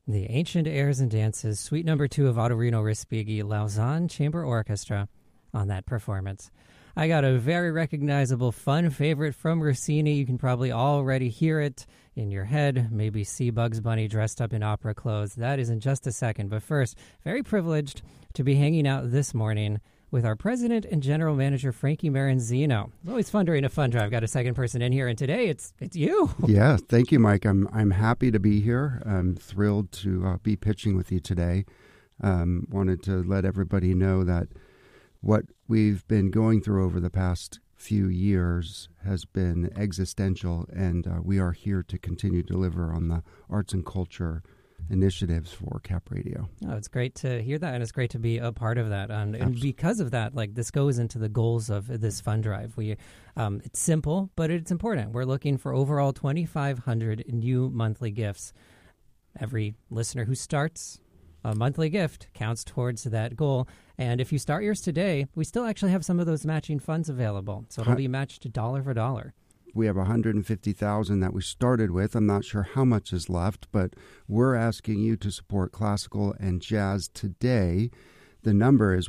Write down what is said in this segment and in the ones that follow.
The Ancient Airs and Dances, Suite Number 2 of Ottorino Respighi Lausanne Chamber Orchestra on that performance. I got a very recognizable, fun favorite from Rossini. You can probably already hear it in your head, maybe see Bugs Bunny dressed up in opera clothes. That is in just a second. But first, very privileged to be hanging out this morning with our president and general manager, Frankie Maranzino. It's always fun during a fun drive. Got a second person in here, and today it's you. Yeah, thank you, Mike. I'm happy to be here. I'm thrilled to be pitching with you today. Wanted to let everybody know that what we've been going through over the past few years has been existential, and we are here to continue to deliver on the arts and culture initiatives for Cap Radio. Oh, it's great to hear that, and it's great to be a part of that. And because of that, this goes into the goals of this fund drive. It's simple, but it's important. We're looking for overall 2,500 new monthly gifts. Every listener who starts a monthly gift counts towards that goal. And if you start yours today, we still actually have some of those matching funds available. So it'll be matched dollar for dollar. We have 150,000 that we started with. I'm not sure how much is left, but we're asking you to support classical and jazz today. The number is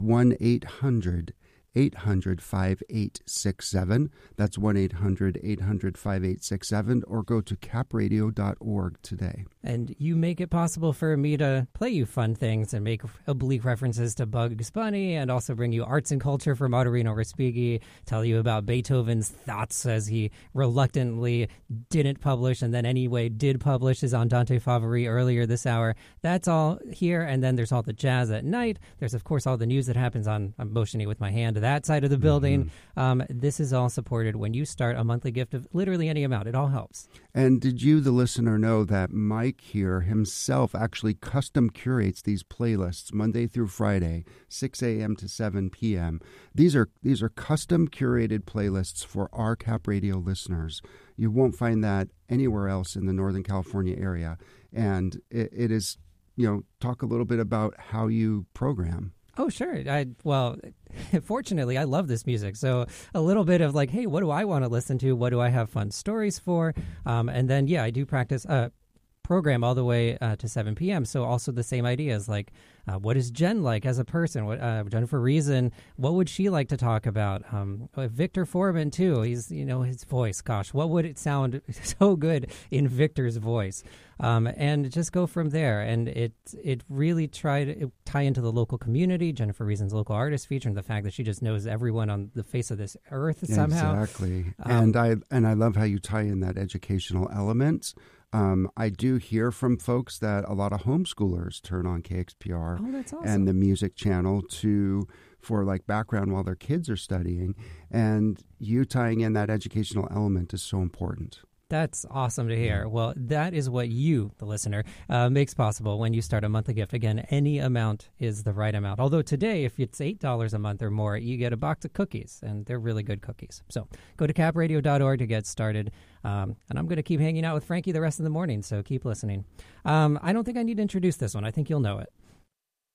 1-800-800-5867. That's 1-800-800-5867, or go to capradio.org today. And you make it possible for me to play you fun things and make oblique references to Bugs Bunny, and also bring you arts and culture from Ottorino Respighi, tell you about Beethoven's thoughts as he reluctantly didn't publish and then anyway did publish his Andante Favori earlier this hour. That's all here, and then there's all the jazz at night. There's, of course, all the news that happens on, I'm motioning with my hand to that side of the building. This is all supported when you start a monthly gift of literally any amount. It all helps. And did you, the listener, know that Mike here himself actually custom curates these playlists Monday through Friday, 6 a.m. to 7 p.m. These are custom curated playlists for our Cap Radio listeners. You won't find that anywhere else in the Northern California area. And it is, talk a little bit about how you program. Oh, sure. Fortunately, I love this music. So a little bit of hey, what do I want to listen to? What do I have fun stories for? And then, I do practice program all the way to 7 p.m. So also the same ideas, what is Jen like as a person? What Jennifer Reason, what would she like to talk about? Victor Foreman, too. He's, his voice. Gosh, what would it sound so good in Victor's voice? And just go from there. And it really tried to tie into the local community, Jennifer Reason's local artist feature, and the fact that she just knows everyone on the face of this earth somehow. Exactly. And I love how you tie in that educational element. I do hear from folks that a lot of homeschoolers turn on KXPR and the music channel for background while their kids are studying, and you tying in that educational element is so important. That's awesome to hear. Well, that is what you, the listener, makes possible when you start a monthly gift. Again, any amount is the right amount. Although today, if it's $8 a month or more, you get a box of cookies, and they're really good cookies. So go to capradio.org to get started. And I'm going to keep hanging out with Frankie the rest of the morning, so keep listening. I don't think I need to introduce this one. I think you'll know it.